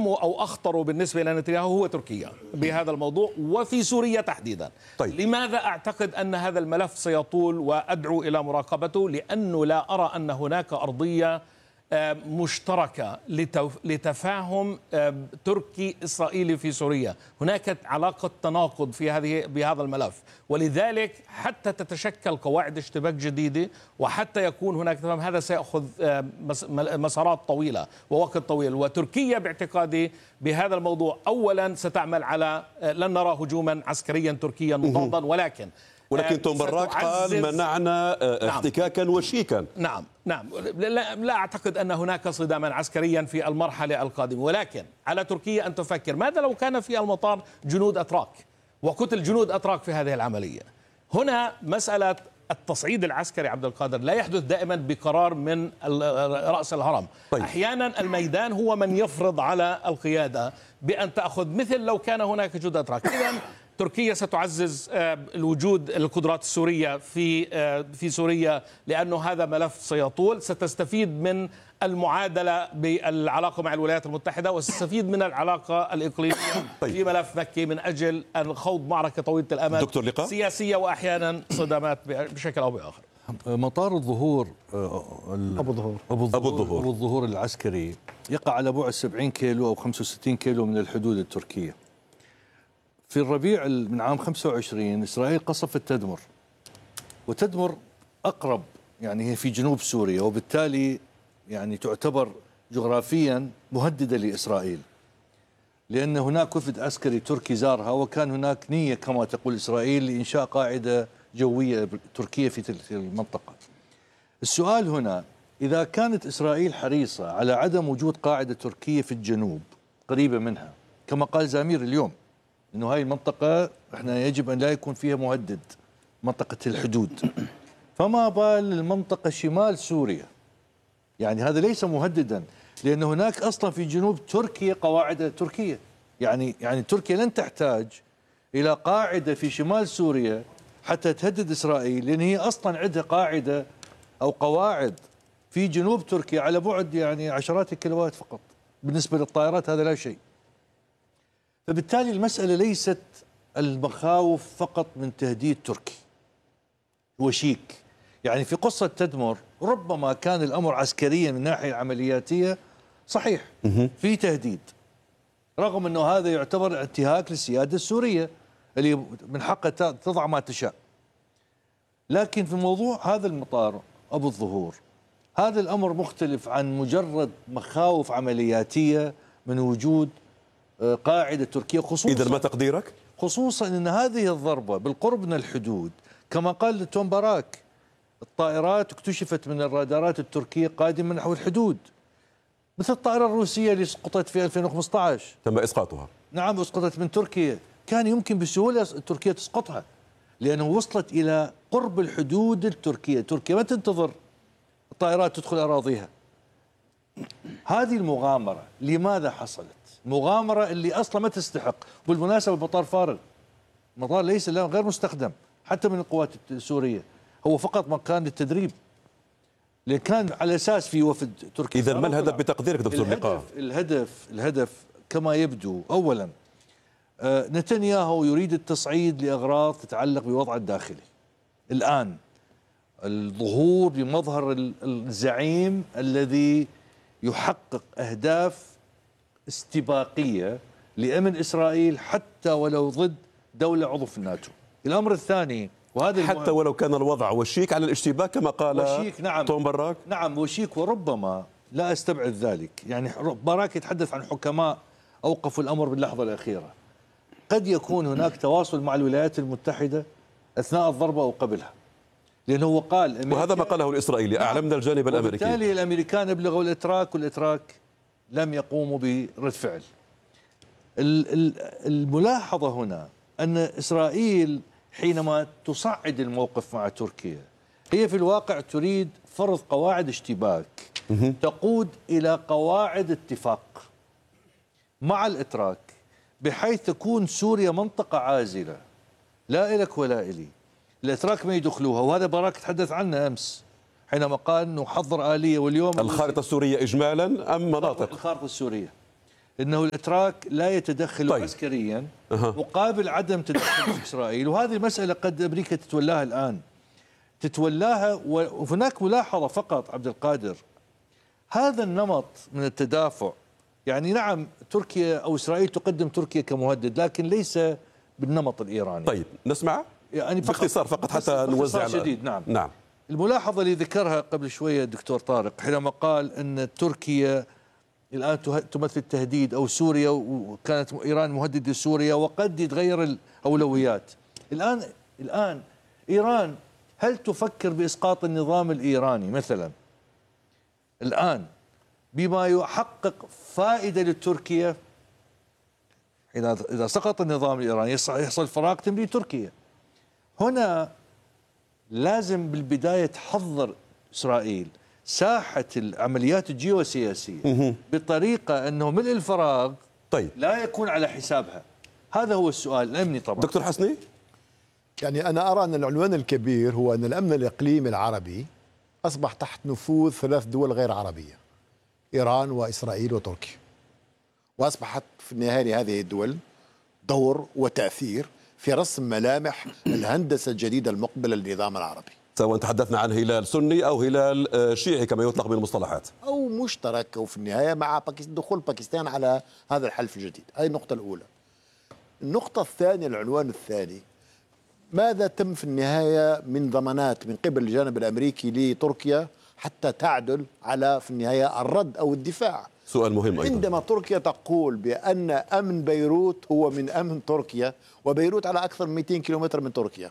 أهم أو أخطر بالنسبة لنتنياهو هو تركيا بهذا الموضوع وفي سوريا تحديدا. طيب. لماذا أعتقد أن هذا الملف سيطول وأدعو إلى مراقبته؟ لأنه لا أرى أن هناك أرضية مشتركة لتفاهم تركي إسرائيلي في سوريا. هناك علاقة تناقض بهذا الملف، ولذلك حتى تتشكل قواعد اشتباك جديدة وحتى يكون هناك تفاهم هذا سيأخذ مسارات طويلة ووقت طويل. وتركيا باعتقادي بهذا الموضوع أولا ستعمل على لن نرى هجوما عسكريا تركيا مضادا، ولكن توم براك قال منعنا احتكاكا وشيكا. نعم لا أعتقد أن هناك صداما عسكريا في المرحلة القادمة، ولكن على تركيا أن تفكر ماذا لو كان في المطار جنود أتراك وقتل جنود أتراك في هذه العملية. هنا مسألة التصعيد العسكري عبد القادر لا يحدث دائما بقرار من رأس الهرم. طيب. أحيانا الميدان هو من يفرض على القيادة بأن تأخذ، مثل لو كان هناك جنود أتراك. إذن تركيا ستعزز الوجود القدرات السورية في سوريا، لأنه هذا ملف سيطول. ستستفيد من المعادلة بالعلاقة مع الولايات المتحدة وستستفيد من العلاقة الإقليمية في ملف مكي من أجل أن خوض معركة طويلة الأمد سياسية وأحيانا صدامات بشكل أو بآخر. مطار الظهور أبو الظهور العسكري يقع على بعد 70 كيلو أو 65 كيلو من الحدود التركية. في الربيع من عام 25 إسرائيل قصفت تدمر، وتدمر أقرب، يعني هي في جنوب سوريا، وبالتالي يعني تعتبر جغرافيا مهددة لإسرائيل، لأن هناك وفد عسكري تركي زارها، وكان هناك نية كما تقول إسرائيل لإنشاء قاعدة جوية تركية في تلك المنطقة. السؤال هنا، إذا كانت إسرائيل حريصة على عدم وجود قاعدة تركية في الجنوب قريبة منها، كما قال زامير اليوم إنه هاي المنطقة إحنا يجب أن لا يكون فيها مهدد، منطقة الحدود، فما بال المنطقة شمال سوريا؟ يعني هذا ليس مهددا، لأن هناك أصلا في جنوب تركيا قواعد تركية. يعني تركيا لن تحتاج إلى قاعدة في شمال سوريا حتى تهدد إسرائيل، لأن هي أصلا عندها قاعدة أو قواعد في جنوب تركيا على بعد يعني عشرات الكيلوات فقط. بالنسبة للطائرات هذا لا شيء. فبالتالي المسألة ليست المخاوف فقط من تهديد تركي وشيك. يعني في قصة تدمر ربما كان الأمر عسكريا من الناحية العملياتية صحيح، في تهديد، رغم أنه هذا يعتبر انتهاك للسيادة السورية اللي من حقها تضع ما تشاء. لكن في موضوع هذا المطار أبو الظهور، هذا الأمر مختلف عن مجرد مخاوف عملياتية من وجود قاعدة تركية، خصوصا إذا ما تقديرك؟ خصوصا أن هذه الضربة بالقرب من الحدود، كما قال توم باراك، الطائرات اكتشفت من الرادارات التركية قادمة نحو الحدود، مثل الطائرة الروسية اللي سقطت في 2015 تم إسقاطها. نعم، اسقطت من تركيا، كان يمكن بسهولة تركيا تسقطها لأنه وصلت إلى قرب الحدود التركية. تركيا ما تنتظر الطائرات تدخل أراضيها. هذه المغامرة لماذا حصلت؟ مغامرة اللي أصلا ما تستحق. بالمناسبة المطار فارغ، المطار ليس غير مستخدم حتى من القوات السورية، هو فقط مكان للتدريب، لأن كان على أساس في وفد تركي. إذا ما الهدف بتقديرك دكتور لقاء؟ الهدف كما يبدو، أولا نتنياهو يريد التصعيد لأغراض تتعلق بوضع الداخلي. الآن الظهور بمظهر الزعيم الذي يحقق أهداف استباقية لأمن إسرائيل حتى ولو ضد دولة عضو في الناتو. الأمر الثاني، وهذا حتى ولو كان الوضع وشيك على الاشتباك كما قال وشيك، نعم توم براك. نعم وشيك، وربما لا أستبعد ذلك. يعني باراك يتحدث عن حكماء أوقفوا الأمر باللحظة الأخيرة. قد يكون هناك تواصل مع الولايات المتحدة أثناء الضربة أو قبلها، لأنه هو قال، وهذا ما قاله الإسرائيلي، أعلمنا الجانب الأمريكي. وبالتالي الأمريكان أبلغوا الإتراك، والإتراك لم يقوموا برد فعل. الملاحظة هنا أن إسرائيل حينما تصعد الموقف مع تركيا هي في الواقع تريد فرض قواعد اشتباك تقود إلى قواعد اتفاق مع الإتراك، بحيث تكون سوريا منطقة عازلة لا إلك ولا إلي، الإتراك ما يدخلوها. وهذا باراك تحدث عنه أمس حينما قال أنه حضر آلية. واليوم الخارطة السورية إجمالا أم مناطق؟ الخارطة السورية، أنه الأتراك لا يتدخلوا عسكريا مقابل عدم تدخل في إسرائيل. وهذه المسألة قد أمريكا تتولاها الآن، تتولاها. وهناك ملاحظة فقط عبد القادر، هذا النمط من التدافع، يعني نعم تركيا أو إسرائيل تقدم تركيا كمهدد، لكن ليس بالنمط الإيراني. طيب نسمع يعني باختصار فقط حتى نوزع شديد. نعم. الملاحظة اللي ذكرها قبل شوية الدكتور طارق حينما قال أن تركيا الآن تمثل تهديد، أو سوريا، وكانت إيران مهدد لسوريا، وقد يتغير الأولويات. الآن إيران هل تفكر بإسقاط النظام الإيراني مثلا الآن بما يحقق فائدة لتركيا؟ إذا سقط النظام الإيراني يحصل فراغ تمرين تركيا. هنا لازم بالبداية تحضر إسرائيل ساحة العمليات الجيوسياسية بطريقة أنه ملء الفراغ لا يكون على حسابها. هذا هو السؤال الأمني طبعا. دكتور حسني؟ يعني أنا أرى أن العنوان الكبير هو أن الأمن الإقليمي العربي أصبح تحت نفوذ 3 دول غير عربية، إيران وإسرائيل وتركيا، وأصبحت في النهاية لهذه الدول دور وتأثير في رسم ملامح الهندسة الجديدة المقبلة للنظام العربي، سواء تحدثنا عن هلال سني أو هلال شيعي كما يطلق بالمصطلحات، أو مشترك، وفي النهاية مع دخول باكستان على هذا الحلف الجديد. هذه النقطة الأولى. النقطة الثانية، العنوان الثاني، ماذا تم في النهاية من ضمانات من قبل الجانب الأمريكي لتركيا حتى تعدل على في النهاية الرد أو الدفاع؟ سؤال مهم أيضا. عندما تركيا تقول بأن أمن بيروت هو من أمن تركيا، وبيروت على أكثر من 200 كيلومتر من تركيا،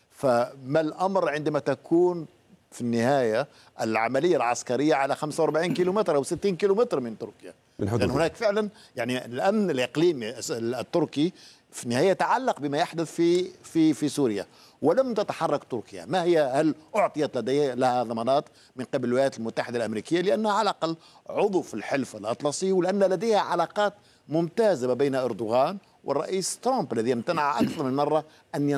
فما الأمر عندما تكون في النهاية العملية العسكرية على 45 كيلومتر أو 60 كيلومتر من تركيا؟ لأن هناك فعلا يعني الأمن الإقليمي التركي في النهاية يتعلق بما يحدث في سوريا، ولم تتحرك تركيا. ما هي؟ هل أعطيت لها ضمانات من قبل الولايات المتحدة الأمريكية لأنها على الأقل عضو في الحلف الأطلسي، ولأن لديها علاقات ممتازة ما بين أردوغان والرئيس ترامب الذي امتنع أكثر من مرة أن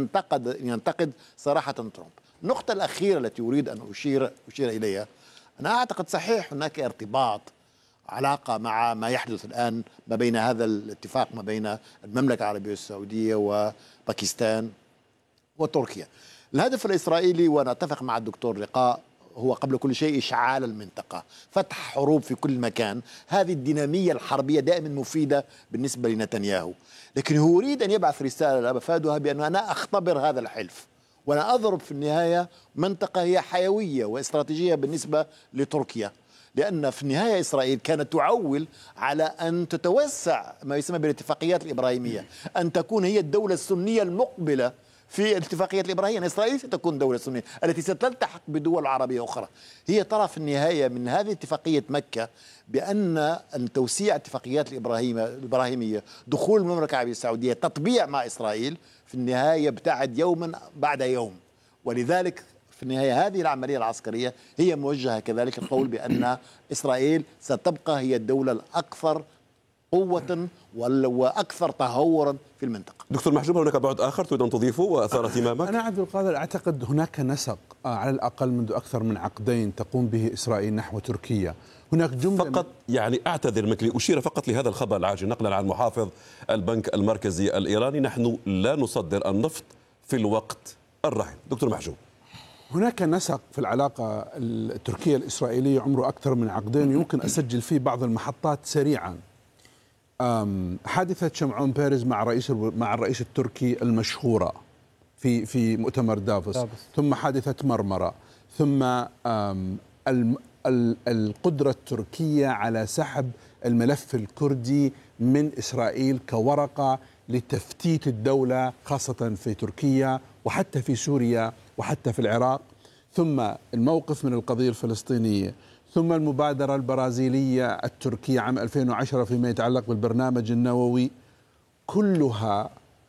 ينتقد صراحة ترامب. النقطة الأخيرة التي أريد أن أشير إليها، أنا أعتقد صحيح هناك ارتباط، علاقة مع ما يحدث الآن ما بين هذا الاتفاق ما بين المملكة العربية السعودية وباكستان وتركيا. الهدف الإسرائيلي، وأنا أتفق مع الدكتور لقاء، هو قبل كل شيء إشعال المنطقة، فتح حروب في كل مكان. هذه الدينامية الحربية دائما مفيدة بالنسبة لنتنياهو، لكن هو يريد أن يبعث رسالة مفادها بأن أنا أختبر هذا الحلف، وأنا أضرب في النهاية منطقة هي حيوية واستراتيجية بالنسبة لتركيا، لأن في النهاية إسرائيل كانت تعول على أن تتوسع ما يسمى بالاتفاقيات الإبراهيمية، أن تكون هي الدولة السنية المقبلة في الاتفاقية الإبراهيمية. إسرائيل ستكون دولة سنية التي ستلتحق بدول عربية أخرى. هي ترى في النهاية من هذه اتفاقية مكة بأن توسيع الاتفاقيات الإبراهيمية، دخول المملكة العربية السعودية، تطبيع مع إسرائيل، في النهاية يبتعد يوما بعد يوم. ولذلك في النهاية هذه العملية العسكرية هي موجهة كذلك القول بأن إسرائيل ستبقى هي الدولة الأكثر قوة وأكثر تهورا في المنطقة. دكتور محجوب، هناك بعد آخر تريد أن تضيفه وأثار اهتمامك؟ أنا عبد القادر أعتقد هناك نسق على الأقل منذ أكثر من عقدين تقوم به إسرائيل نحو تركيا. هناك جملة فقط يعني أعتذر منك لأشير فقط لهذا الخبر العاجل نقلا عن محافظ البنك المركزي الإيراني: نحن لا نصدر النفط في الوقت الراهن. دكتور محجوب، هناك نسق في العلاقة التركية الإسرائيلية عمره أكثر من عقدين، يمكن أسجل فيه بعض المحطات سريعا. حادثة شمعون بيريز مع الرئيس التركي المشهورة في مؤتمر دافوس، ثم حادثة مرمرة، ثم القدرة التركية على سحب الملف الكردي من إسرائيل كورقة لتفتيت الدولة، خاصة في تركيا وحتى في سوريا وحتى في العراق، ثم الموقف من القضية الفلسطينية، ثم المبادرة البرازيلية التركية عام 2010 فيما يتعلق بالبرنامج النووي. كلها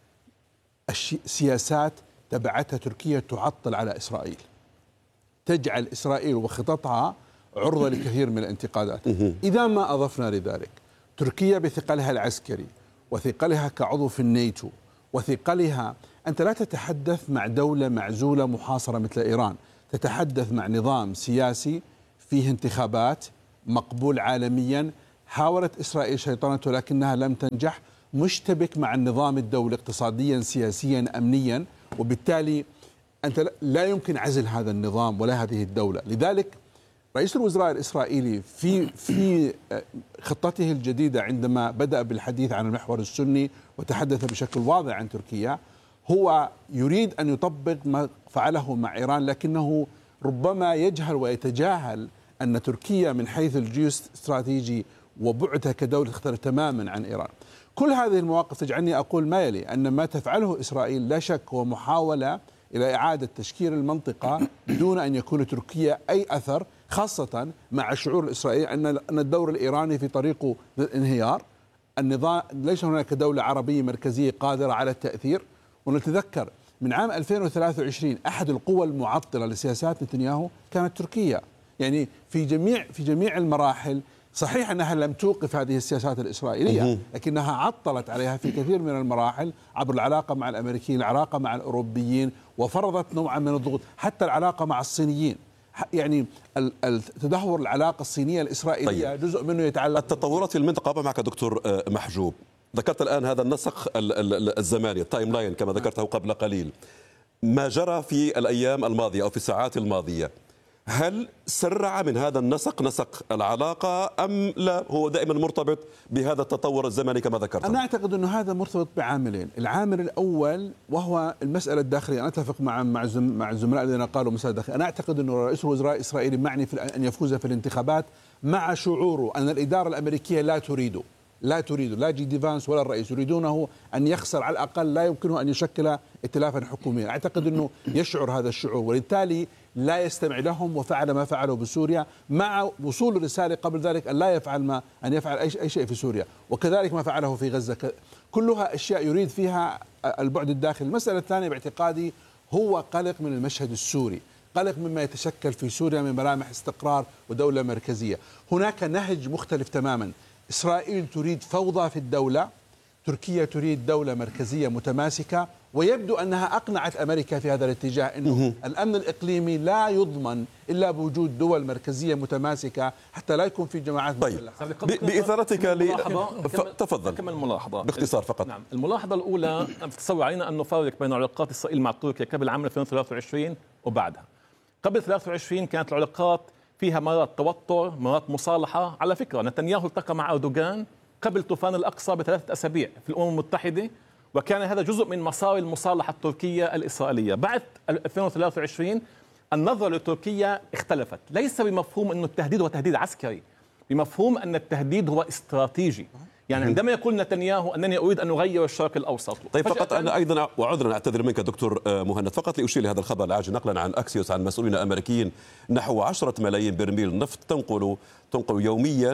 سياسات تبعتها تركيا تعطل على إسرائيل، تجعل إسرائيل وخططها عرضة لكثير من الانتقادات. إذا ما أضفنا لذلك تركيا بثقلها العسكري وثقلها كعضو في الناتو وثقلها، أنت لا تتحدث مع دولة معزولة محاصرة مثل إيران، تتحدث مع نظام سياسي فيه انتخابات مقبول عالميا. حاولت إسرائيل شيطنته لكنها لم تنجح، مشتبك مع النظام الدولي اقتصاديا سياسيا أمنيا، وبالتالي أنت لا يمكن عزل هذا النظام ولا هذه الدولة. لذلك رئيس الوزراء الإسرائيلي في خطته الجديدة عندما بدأ بالحديث عن المحور السني وتحدث بشكل واضح عن تركيا، هو يريد أن يطبق ما فعله مع إيران، لكنه ربما يجهل ويتجاهل أن تركيا من حيث الجيوستراتيجي وبعدها كدولة تختلف تماما عن إيران. كل هذه المواقف تجعلني أقول ما يلي: أن ما تفعله إسرائيل لا شك هو محاولة إلى إعادة تشكيل المنطقة دون أن يكون تركيا أي أثر، خاصة مع الشعور الإسرائيلي أن الدور الإيراني في طريقه للانهيار. النظام ليس هناك دولة عربية مركزية قادرة على التأثير. ونتذكر من عام 2023 أحد القوى المعطلة لسياسات نتنياهو كانت تركيا. يعني في جميع المراحل، صحيح أنها لم توقف هذه السياسات الإسرائيلية، لكنها عطلت عليها في كثير من المراحل عبر العلاقة مع الأمريكيين، العلاقة مع الأوروبيين، وفرضت نوعا من الضغوط، حتى العلاقة مع الصينيين. يعني التدهور العلاقة الصينية الإسرائيلية جزء منه يتعلق التطورات في المنطقة. معك دكتور محجوب، ذكرت الآن هذا النسق الزماني، التايم لاين كما ذكرته قبل قليل. ما جرى في الأيام الماضية أو في الساعات الماضية، هل سرع من هذا النسق نسق العلاقة أم لا هو دائما مرتبط بهذا التطور الزمني كما ذكرت؟ أنا أعتقد أنه هذا مرتبط بعاملين. العامل الأول وهو المسألة الداخلية. أنا أتفق مع الزملاء الذين قالوا مسألة داخلية. أنا أعتقد أنه رئيس الوزراء الإسرائيلي معني في أن يفوز في الانتخابات مع شعوره أن الإدارة الأمريكية لا تريده، لا جي دي فانس ولا الرئيس يريدونه أن يخسر، على الأقل لا يمكنه أن يشكل ائتلافا حكوميا. أعتقد أنه يشعر هذا الشعور، وبالتالي لا يستمع لهم، وفعل ما فعله بسوريا مع وصول الرسالة قبل ذلك أن لا يفعل أن يفعل أي شيء في سوريا، وكذلك ما فعله في غزة. كلها أشياء يريد فيها البعد الداخلي. المسألة الثانية باعتقادي هو قلق من المشهد السوري، قلق مما يتشكل في سوريا من ملامح استقرار ودولة مركزية. هناك نهج مختلف تماما. إسرائيل تريد فوضى في الدولة، تركيا تريد دولة مركزية متماسكة، ويبدو أنها أقنعت أمريكا في هذا الاتجاه أنه الأمن الإقليمي لا يضمن إلا بوجود دول مركزية متماسكة حتى لا يكون في جماعات مسلحة. بإثارتك تفضل. كم الملاحظة باختصار فقط. نعم. الملاحظة الأولى تصور علينا أن نفرق بين علاقات إسرائيل مع تركيا قبل عام 2023 وبعدها. قبل 23 كانت العلاقات فيها مرات توتر، مرات مصالحة. على فكرة نتنياهو التقى مع أردوغان قبل طوفان الأقصى ب3 أسابيع في الأمم المتحدة، وكان هذا جزء من مسار المصالحة التركية الإسرائيلية. بعد 2023 النظرة لتركيا اختلفت، ليس بمفهوم أن التهديد هو تهديد عسكري، بمفهوم أن التهديد هو استراتيجي. يعني عندما يقول نتنياهو أنني أريد أن أغير الشرق الأوسط. طيب فقط أنا أيضا وعذرا أعتذر منك دكتور مهند، فقط لأشير لهذا الخبر العاجل نقلا عن أكسيوس عن مسؤولين أمريكيين، نحو 10 ملايين برميل نفط تنقل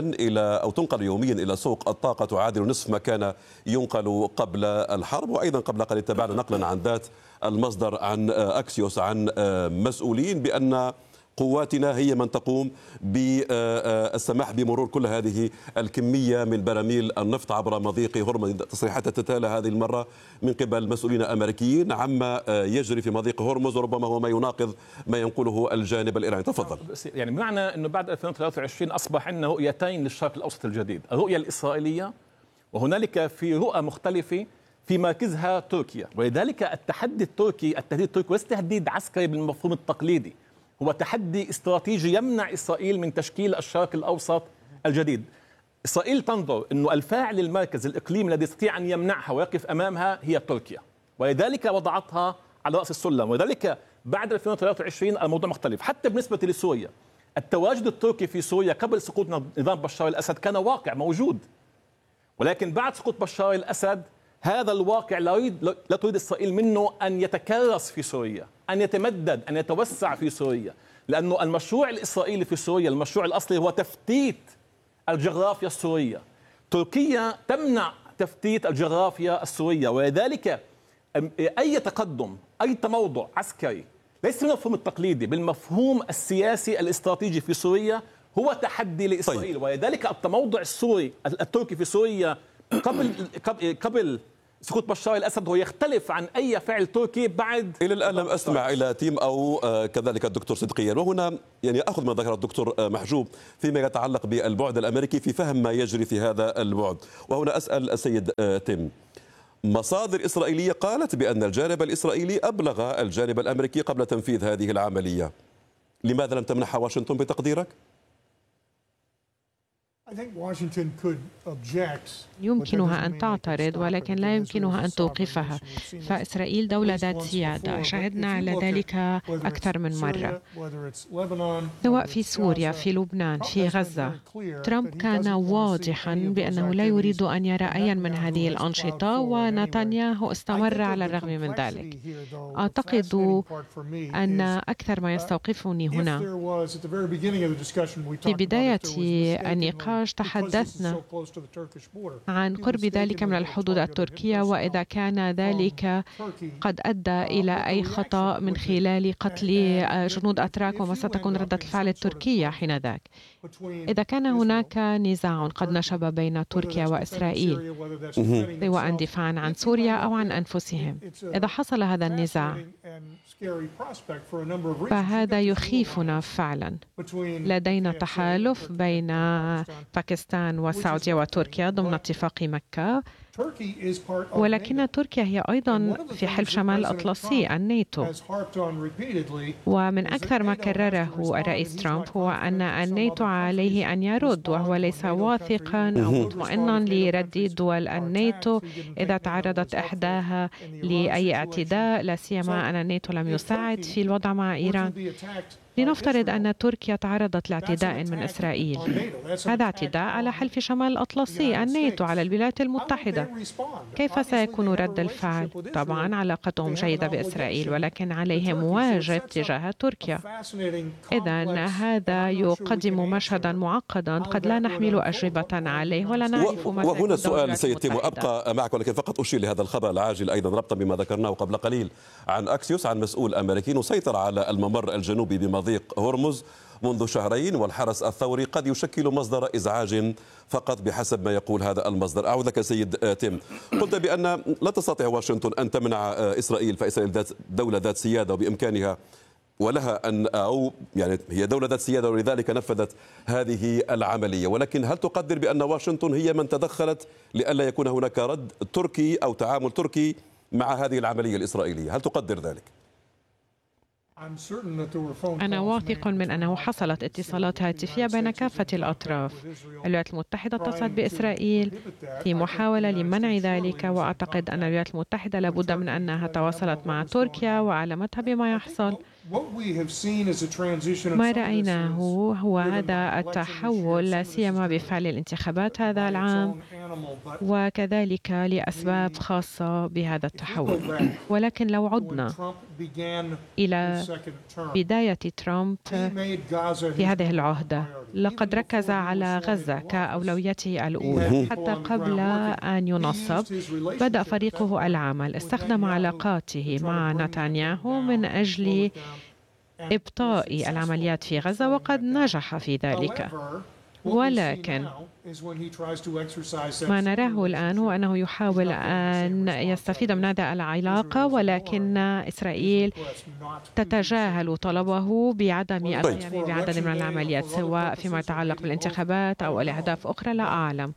يوميا إلى سوق الطاقة، تعادل نصف ما كان ينقل قبل الحرب. وأيضا قبل قليل تابعنا نقلا عن ذات المصدر عن أكسيوس عن مسؤولين بأن قواتنا هي من تقوم بالسماح بمرور كل هذه الكمية من براميل النفط عبر مضيق هرمز. تصريحات تتالى هذه المرة من قبل مسؤولين أمريكيين عما يجري في مضيق هرمز، وربما هو ما يناقض ما ينقله الجانب الإيراني. تفضل. يعني بمعنى أنه بعد 2023 أصبح عندنا رؤيتين للشرق الأوسط الجديد، الرؤية الإسرائيلية، وهنالك في رؤى مختلفة في مركزها تركيا. ولذلك التهديد التركي ليس تهديد عسكري بالمفهوم التقليدي، هو تحدي استراتيجي يمنع إسرائيل من تشكيل الشرق الأوسط الجديد. إسرائيل تنظر أنه الفاعل المركز الإقليمي الذي يستطيع أن يمنعها ويقف أمامها هي تركيا، ولذلك وضعتها على رأس السلم. ولذلك بعد 2023 الموضوع مختلف. حتى بالنسبة لسوريا، التواجد التركي في سوريا قبل سقوط نظام بشار الأسد كان واقع موجود، ولكن بعد سقوط بشار الأسد هذا الواقع لا تريد إسرائيل منه أن يتكرس في سوريا، أن يتمدد، أن يتوسع في سوريا، لأنه المشروع الإسرائيلي في سوريا المشروع الأصلي هو تفتيت الجغرافيا السورية. تركيا تمنع تفتيت الجغرافيا السورية، ولذلك أي تقدم، أي تموضع عسكري ليس بالمفهوم التقليدي، بالمفهوم السياسي الاستراتيجي في سوريا هو تحدي لإسرائيل. ولذلك التموضع التركي في سوريا قبل سقوط بشار الأسد هو يختلف عن أي فعل تركي بعد. إلى الآن لم أستمع إلى تيم أو كذلك الدكتور صدقيا، وهنا يعني أخذ ما ذكر الدكتور محجوب فيما يتعلق بالبعد الأمريكي في فهم ما يجري في هذا البعد. وهنا أسأل السيد تيم، مصادر إسرائيلية قالت بأن الجانب الإسرائيلي أبلغ الجانب الأمريكي قبل تنفيذ هذه العملية، لماذا لم تمنحها واشنطن بتقديرك؟ يمكنها أن تعترض ولكن لا يمكنها أن توقفها، فإسرائيل دولة ذات سيادة، شهدنا على ذلك أكثر من مرة، سواء في سوريا، في لبنان، في غزة. ترامب كان واضحا بأنه لا يريد أن يرى أي من هذه الأنشطة، ونتنياهو استمر على الرغم من ذلك. أعتقد أن أكثر ما يستوقفني هنا في بداية النقاش تحدثنا عن قرب ذلك من الحدود التركية، وإذا كان ذلك قد أدى إلى أي خطأ من خلال قتل جنود أتراك، وما ستكون ردة الفعل التركية حينذاك. إذا كان هناك نزاع قد نشب بين تركيا وإسرائيل سواء دفاعا عن سوريا أو عن أنفسهم، إذا حصل هذا النزاع فهذا يخيفنا فعلا. لدينا تحالف بين باكستان والسعودية وتركيا ضمن اتفاق مكة، ولكن تركيا هي أيضا في حلف شمال الأطلسي الناتو، ومن أكثر ما كرره الرئيس ترامب هو أن الناتو عليه أن يرد، وهو ليس واثقا أو مطمئنا لرد دول الناتو إذا تعرضت إحداها لأي اعتداء، لا سيما أن الناتو لم يساعد في الوضع مع إيران. لنفترض أن تركيا تعرضت لاعتداء من إسرائيل، هذا اعتداء على حلف شمال الأطلسي الناتو، على الولايات المتحدة. كيف سيكون رد الفعل؟ طبعا علاقتهم جيدة بإسرائيل، ولكن عليهم مواجهة تجاه تركيا. إذن هذا يقدم مشهدا معقدا قد لا نحمل أجوبة عليه ولا نعرف ما. وهنا السؤال سيد تيمو، أبقى معك ولكن فقط أشير لهذا الخبر العاجل أيضا ربطا بما ذكرناه قبل قليل عن أكسيوس، عن مسؤول أمريكي وسيطر على الممر الجنوبي بمضيق هرمز منذ شهرين، والحرس الثوري قد يشكل مصدر إزعاج فقط بحسب ما يقول هذا المصدر. أعود لك سيد تيم، قلت بأن لا تستطيع واشنطن أن تمنع إسرائيل، فإسرائيل دولة ذات سيادة وبإمكانها ولها أن أو يعني هي دولة ذات سيادة ولذلك نفذت هذه العملية، ولكن هل تقدر بأن واشنطن هي من تدخلت لئلا يكون هناك رد تركي أو تعامل تركي مع هذه العملية الإسرائيلية؟ هل تقدر ذلك؟ أنا واثق من أنه حصلت اتصالات هاتفية بين كافة الأطراف. الولايات المتحدة اتصلت بإسرائيل في محاولة لمنع ذلك، وأعتقد أن الولايات المتحدة لابد من أنها تواصلت مع تركيا وأعلمتها بما يحصل. ما رأيناه هو هذا التحول، لا سيما بفعل الانتخابات هذا العام، وكذلك لأسباب خاصة بهذا التحول. ولكن لو عدنا إلى بداية ترامب في هذه العهدة، لقد ركز على غزة كأولويته الأولى. حتى قبل أن ينصب بدأ فريقه العمل، استخدم علاقاته مع نتنياهو من أجل إبطاء العمليات في غزة، وقد نجح في ذلك. ولكن ما نراه الآن هو أنه يحاول أن يستفيد من هذه العلاقة، ولكن إسرائيل تتجاهل طلبه بعدم القيام بعدد من العمليات، سواء فيما يتعلق بالانتخابات أو الأهداف أخرى، لا أعلم.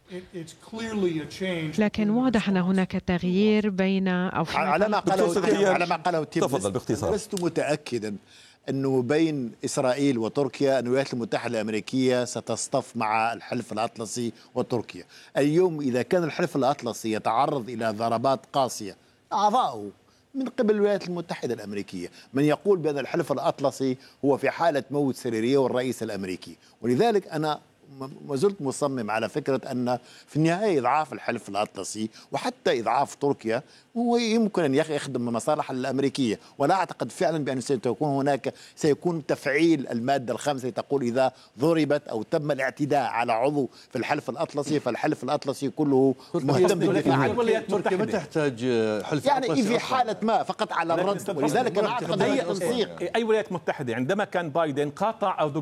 لكن واضح أن هناك تغيير بين أو على ما قاله تيم. تفضل باختصار. لست متأكدا أنه بين إسرائيل وتركيا أن الولايات المتحدة الأمريكية ستصطف مع الحلف الأطلسي وتركيا. اليوم إذا كان الحلف الأطلسي يتعرض إلى ضربات قاسية أعضاؤه من قبل الولايات المتحدة الأمريكية، من يقول بأن الحلف الأطلسي هو في حالة موت سريرية والرئيس الأمريكي. ولذلك أنا ما زلت مصمم على فكرة أن في النهاية إضعاف الحلف الأطلسي وحتى إضعاف تركيا هو يمكن أن يخدم المصالح الأمريكية، ولا أعتقد فعلا بأن سيكون تفعيل المادة الخامسة تقول إذا ضربت أو تم الاعتداء على عضو في الحلف الأطلسي فالحلف الأطلسي كله مهتم بالدفاع. تركيا ما تحتاج حلف يعني أطلسي في حالة ما فقط على الرد. ولذلك أنا أعتقد أي ولايات متحدة عندما كان بايدن قاطع أردوغان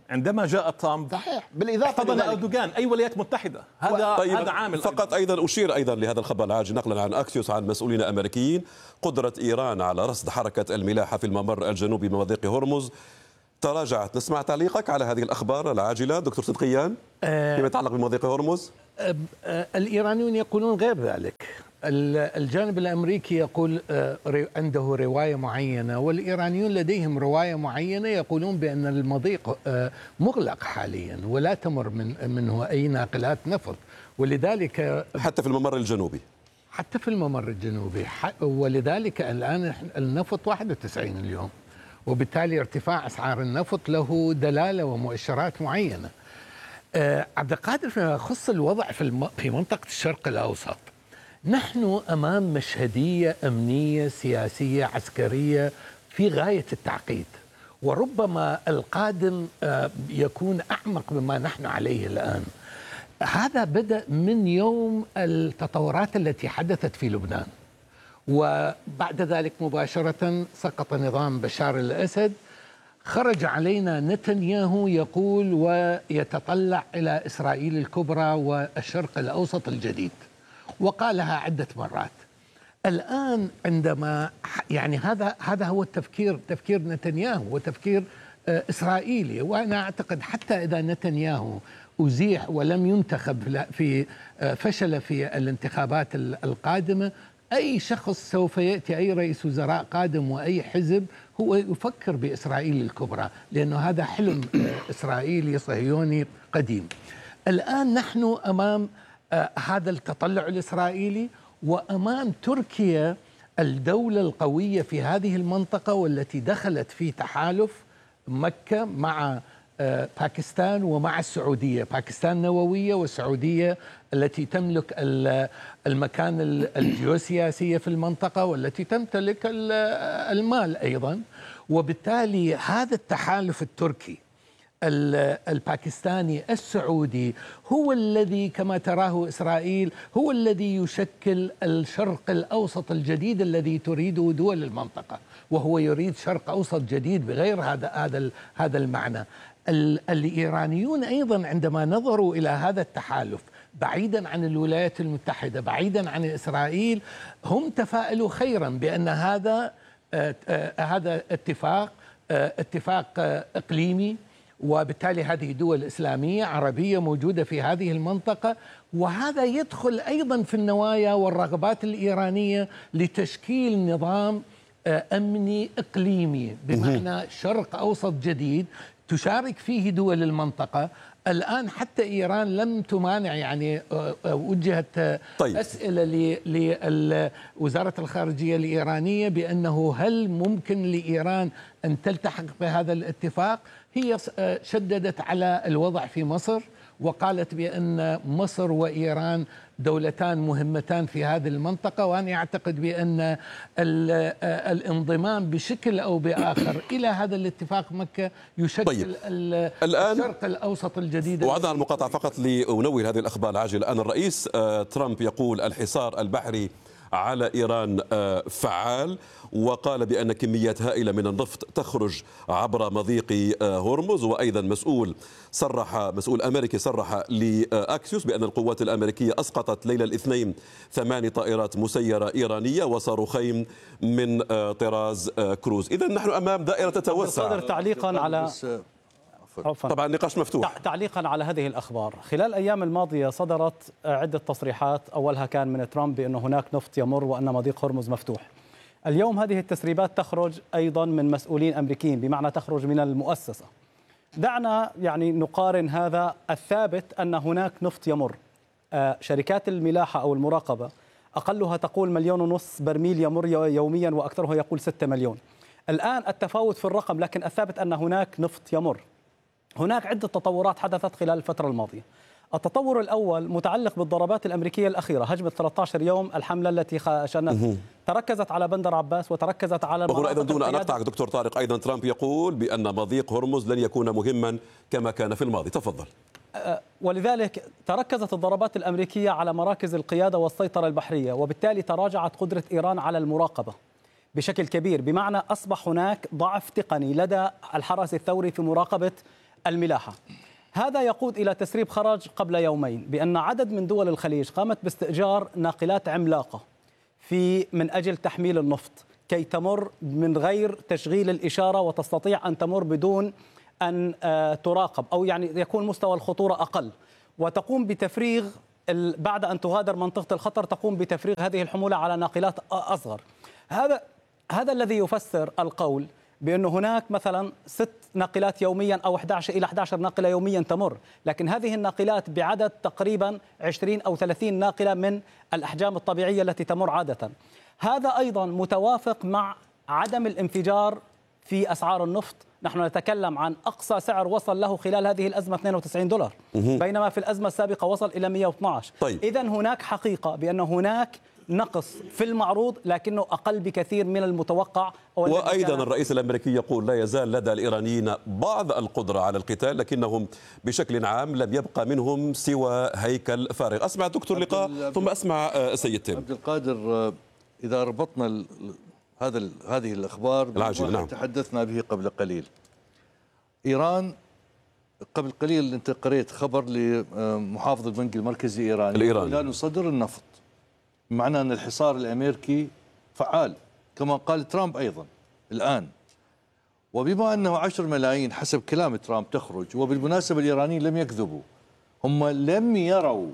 عندما جاء ترامب صحيح، بالإضافة احتضن أردوغان أي ولايات متحدة. هذا عامل. فقط أيضا أشير أيضا لهذا الخبر العاجل نقلا عن أكسيوس عن مسؤولين أمريكيين: قدرة إيران على رصد حركة الملاحة في الممر الجنوبي بمضيق هرمز تراجعت. نسمع تعليقك على هذه الأخبار العاجلة دكتور صدقيان فيما يتعلق بمضيق هرمز. الإيرانيون يقولون غير ذلك. الجانب الأمريكي يقول عنده رواية معينة، والإيرانيون لديهم رواية معينة يقولون بأن المضيق مغلق حاليا ولا تمر منه أي ناقلات نفط، ولذلك حتى في الممر الجنوبي. حتى في الممر الجنوبي، ولذلك الآن النفط 91 اليوم، وبالتالي ارتفاع أسعار النفط له دلالة ومؤشرات معينة. عبد القادر، فيما يخص الوضع في منطقة الشرق الأوسط، نحن أمام مشهدية أمنية سياسية عسكرية في غاية التعقيد، وربما القادم يكون أعمق مما نحن عليه الآن. هذا بدأ من يوم التطورات التي حدثت في لبنان، وبعد ذلك مباشرة سقط نظام بشار الأسد. خرج علينا نتنياهو يقول ويتطلع إلى إسرائيل الكبرى والشرق الأوسط الجديد، وقالها عدة مرات. الآن عندما يعني هذا هو تفكير نتنياهو وتفكير إسرائيلي، وأنا أعتقد حتى إذا نتنياهو أزيح ولم ينتخب في فشل في الانتخابات القادمة، أي شخص سوف يأتي، أي رئيس وزراء قادم وأي حزب، هو يفكر بإسرائيل الكبرى، لأنه هذا حلم إسرائيلي صهيوني قديم. الآن نحن أمام هذا التطلع الإسرائيلي، وأمام تركيا الدولة القوية في هذه المنطقة، والتي دخلت في تحالف مكة مع باكستان ومع السعودية. باكستان نووية، والسعودية التي تملك المكان الجيوسياسي في المنطقة، والتي تمتلك المال أيضا. وبالتالي هذا التحالف التركي الباكستاني السعودي هو الذي كما تراه إسرائيل هو الذي يشكل الشرق الأوسط الجديد الذي تريده دول المنطقة، وهو يريد شرق أوسط جديد بغير هذا المعنى. الإيرانيون أيضا عندما نظروا إلى هذا التحالف بعيدا عن الولايات المتحدة، بعيدا عن إسرائيل، هم تفاءلوا خيرا بأن هذا اتفاق إقليمي، وبالتالي هذه دول إسلامية عربية موجودة في هذه المنطقة، وهذا يدخل أيضا في النوايا والرغبات الإيرانية لتشكيل نظام أمني إقليمي، بمعنى شرق أوسط جديد تشارك فيه دول المنطقة. الآن حتى إيران لم تمانع، يعني وجهت أسئلة لوزارة الخارجية الإيرانية بأنه هل ممكن لإيران أن تلتحق بهذا الاتفاق. هي شددت على الوضع في مصر، وقالت بأن مصر وإيران دولتان مهمتان في هذه المنطقة، وأنا أعتقد بأن الانضمام بشكل أو بآخر إلى هذا الاتفاق مكة يشكل الشرق الأوسط الجديد. وعدنا المقاطعة فقط لأنوه هذه الأخبار العاجلة. الآن الرئيس ترامب يقول الحصار البحري على إيران فعال، وقال بأن كميات هائلة من النفط تخرج عبر مضيق هرمز. وأيضا مسؤول أمريكي صرح لأكسيوس بأن القوات الأمريكية أسقطت ليلة الاثنين 8 طائرات مسيرة إيرانية وصاروخين من طراز كروز. إذا نحن أمام دائرة تتوسع. تعليقا على طبعا النقاش مفتوح. تعليقا على هذه الأخبار، خلال الأيام الماضية صدرت عدة تصريحات، أولها كان من ترامب بأن هناك نفط يمر وأن مضيق هرمز مفتوح. اليوم هذه التسريبات تخرج أيضا من مسؤولين أمريكيين، بمعنى تخرج من المؤسسة. دعنا يعني نقارن هذا. الثابت أن هناك نفط يمر. شركات الملاحة أو المراقبة أقلها تقول 1.5 مليون برميل يمر يوميا، وأكثرها يقول 6 مليون. الآن التفاوت في الرقم، لكن الثابت أن هناك نفط يمر. هناك عدة تطورات حدثت خلال الفترة الماضية. التطور الأول متعلق بالضربات الأمريكية الأخيرة، هجمة 13 يوم، الحملة التي شنت تركزت على بندر عباس وتركزت على بقول أيضا دون أن أقطعك دكتور طارق، أيضا ترامب يقول بأن مضيق هرمز لن يكون مهما كما كان في الماضي. تفضل. ولذلك تركزت الضربات الأمريكية على مراكز القيادة والسيطرة البحرية، وبالتالي تراجعت قدرة إيران على المراقبة بشكل كبير، بمعنى أصبح هناك ضعف تقني لدى الحرس الثوري في مراقبة الملاحة. هذا يقود إلى تسريب خرج قبل يومين بأن عدد من دول الخليج قامت باستئجار ناقلات عملاقة من أجل تحميل النفط كي تمر من غير تشغيل الإشارة وتستطيع أن تمر بدون أن تراقب، أو يعني يكون مستوى الخطورة أقل، وتقوم بتفريغ بعد أن تغادر منطقة الخطر تقوم بتفريغ هذه الحمولة على ناقلات أصغر. هذا الذي يفسر القول بأن هناك مثلا 6 ناقلات يوميا أو 11 إلى 11 ناقلة يوميا تمر، لكن هذه الناقلات بعدد تقريبا 20 أو 30 ناقلة من الأحجام الطبيعية التي تمر عادة. هذا أيضا متوافق مع عدم الانفجار في أسعار النفط. نحن نتكلم عن أقصى سعر وصل له خلال هذه الأزمة $92 بينما في الأزمة السابقة وصل إلى 112. طيب. إذن هناك حقيقة بأن هناك نقص في المعروض لكنه أقل بكثير من المتوقع. وأيضا الرئيس الأمريكي يقول لا يزال لدى الإيرانيين بعض القدرة على القتال، لكنهم بشكل عام لم يبقى منهم سوى هيكل فارغ. أسمع دكتور لقاء ثم أسمع سيد تيم. عبد القادر، إذا ربطنا هذه الأخبار العاجل، نعم، تحدثنا به قبل قليل، إيران قبل قليل أنت قريت خبر لمحافظ البنك المركزي الإيراني لا نصدر النفط، بمعنى أن الحصار الأمريكي فعال كما قال ترامب أيضا الآن. وبما أنه 10 ملايين حسب كلام ترامب تخرج، وبالمناسبة الإيرانيين لم يكذبوا، هم لم يروا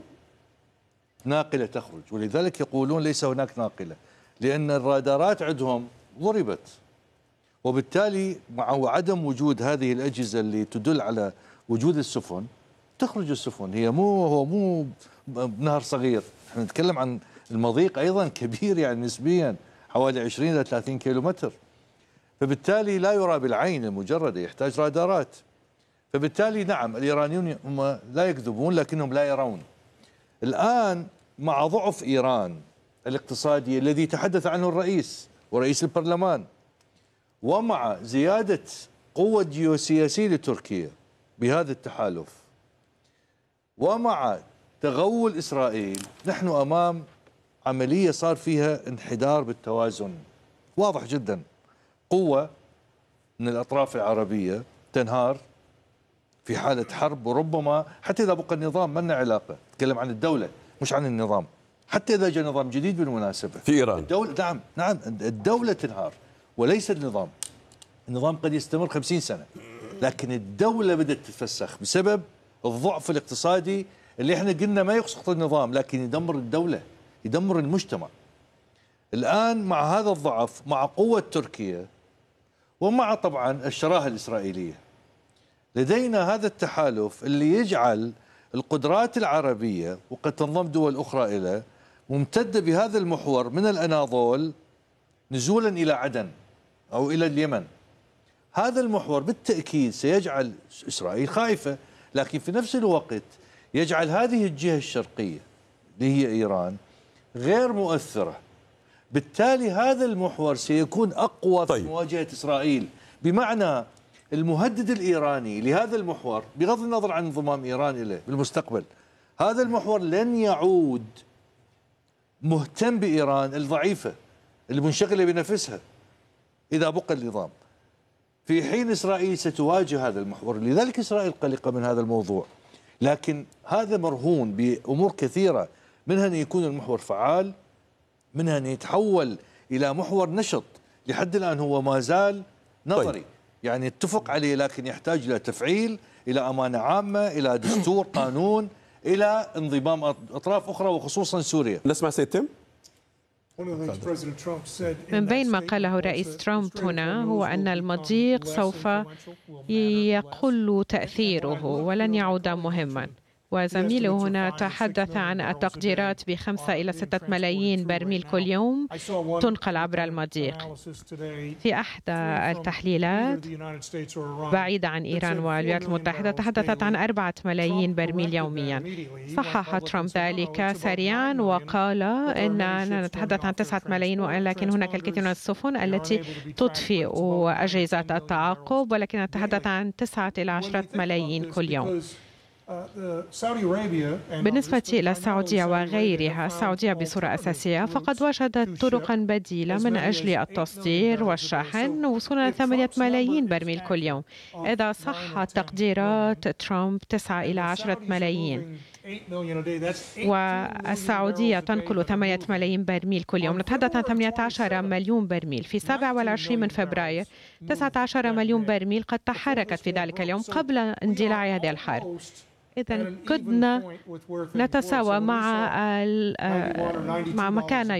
ناقلة تخرج، ولذلك يقولون ليس هناك ناقلة، لأن الرادارات عندهم ضربت، وبالتالي مع عدم وجود هذه الأجهزة اللي تدل على وجود السفن تخرج السفن. هو مو نهر صغير، احنا نتكلم عن المضيق أيضا كبير يعني نسبيا حوالي 20 إلى 30 كيلومتر، فبالتالي لا يرى بالعين المجردة، يحتاج رادارات. فبالتالي نعم الإيرانيون هم لا يكذبون لكنهم لا يرون. الآن مع ضعف إيران الاقتصادي الذي تحدث عنه الرئيس ورئيس البرلمان، ومع زيادة قوة جيوسياسية لتركيا بهذا التحالف، ومع تغول إسرائيل، نحن أمام عملية صار فيها انحدار بالتوازن واضح جدا. قوة من الأطراف العربية تنهار في حالة حرب، وربما حتى إذا بقى النظام ما لنا علاقة، نتكلم عن الدولة مش عن النظام، حتى إذا جاء نظام جديد بالمناسبة في إيران الدولة نعم الدولة تنهار وليس النظام. النظام قد يستمر 50 سنة، لكن الدولة بدأت تتفسخ بسبب الضعف الاقتصادي اللي احنا قلنا ما يسقط النظام لكن يدمر الدولة، يدمر المجتمع. الآن مع هذا الضعف، مع قوة تركيا، ومع طبعا الشراهة الإسرائيلية، لدينا هذا التحالف اللي يجعل القدرات العربية وقد تنضم دول أخرى إلى ممتدة بهذا المحور من الأناضول نزولا إلى عدن أو إلى اليمن. هذا المحور بالتأكيد سيجعل إسرائيل خائفة، لكن في نفس الوقت يجعل هذه الجهة الشرقية اللي هي إيران غير مؤثرة. بالتالي هذا المحور سيكون أقوى في مواجهة إسرائيل، بمعنى المهدد الإيراني لهذا المحور بغض النظر عن انضمام إيران إليه بالمستقبل، هذا المحور لن يعود مهتم بإيران الضعيفة المنشغلة بنفسها إذا بقى النظام، في حين إسرائيل ستواجه هذا المحور. لذلك إسرائيل قلقة من هذا الموضوع، لكن هذا مرهون بأمور كثيرة، منها أن يكون المحور فعال، منها أن يتحول إلى محور نشط. لحد الآن هو ما زال نظري، يعني اتفق عليه، لكن يحتاج إلى تفعيل، إلى أمانة عامة، إلى دستور، قانون، إلى انضمام أطراف أخرى وخصوصا سوريا. نسمع سيد تيم. من بين ما قاله رئيس ترامب هنا هو أن المضيق سوف يقل تأثيره ولن يعود مهما، وزميله هنا تحدث عن التقديرات ب5 إلى 6 ملايين برميل كل يوم تنقل عبر المضيق. في أحدى التحليلات بعيدة عن إيران والولايات المتحدة تحدثت عن 4 ملايين برميل يوميا. صحح ترامب ذلك سريعا وقال إننا نتحدث عن 9 ملايين، ولكن هناك الكثير من السفن التي تطفئ أجهزة التعقب، ولكن نتحدث عن 9 إلى 10 ملايين كل يوم. بالنسبة إلى السعودية وغيرها، السعودية بصورة أساسية فقد وجدت طرقا بديلة من أجل التصدير والشحن وصولا ل 8 ملايين برميل كل يوم. إذا صحت تقديرات ترامب 9 إلى 10 ملايين، والسعودية تنقل 8 ملايين برميل كل يوم. نتحدث عن 18 مليون برميل. في 27 من فبراير 19 مليون برميل قد تحركت في ذلك اليوم قبل اندلاع هذه الحرب. إذن كدنا نتساوى مع ما كان